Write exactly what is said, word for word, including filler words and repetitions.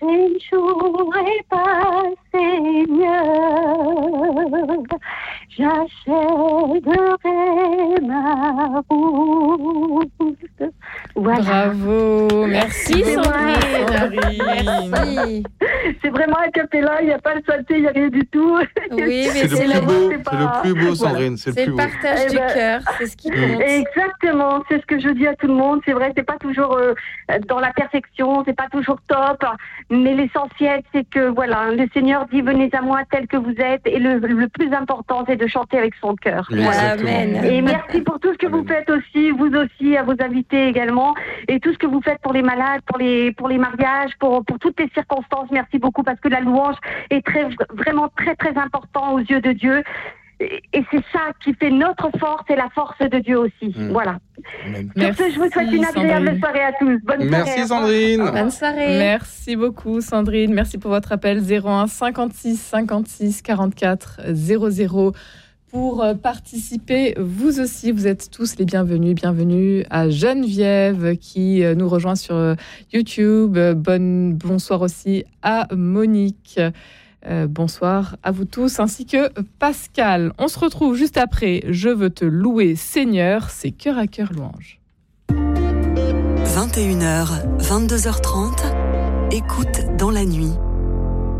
je ne jouerai pas, Seigneur, j'achèverai ma route. Voilà. Bravo, merci Sandrine. Merci. C'est vraiment un cappella, il n'y a pas le synthé, il n'y a rien du tout. Oui, mais C'est, c'est, le la plus beau, c'est c'est pas- le plus beau, Voilà. Sandrine, c'est, c'est le le plus beau. partage Eh du ben, cœur, c'est ce qui compte. Exactement, c'est ce que je dis à tout le monde. C'est vrai, c'est pas toujours euh, dans la perfection, c'est pas toujours top, mais l'essentiel, c'est que voilà, le Seigneur dit venez à moi tel que vous êtes, et le, le plus important, c'est de chanter avec son cœur. Oui, Voilà. exactement. Amen. Et merci pour tout ce que Amen. vous faites aussi, vous aussi, à vos invités également, et tout ce que vous faites pour les malades, pour les pour les mariages, pour pour toutes les circonstances. Merci beaucoup parce que la louange est très vraiment très très important aux yeux de Dieu. Et et c'est ça qui fait notre force et la force de Dieu aussi. Mm. Voilà. Amen. Sur ce, je vous souhaite une agréable Sandrine. soirée à tous. Bonne Merci soirée. Sandrine. Bonne soirée. Merci beaucoup Sandrine, merci pour votre appel zéro un cinquante-six cinquante-six quarante-quatre zéro zéro pour euh, participer. Vous aussi, vous êtes tous les bienvenus. Bienvenue à Geneviève qui euh, nous rejoint sur euh, YouTube. Euh, bonne, bonsoir aussi à Monique. Euh, bonsoir à vous tous, ainsi que Pascal. On se retrouve juste après. Je veux te louer, Seigneur. C'est Cœur à Cœur Louange. vingt et une heures, vingt-deux heures trente, écoute dans la nuit.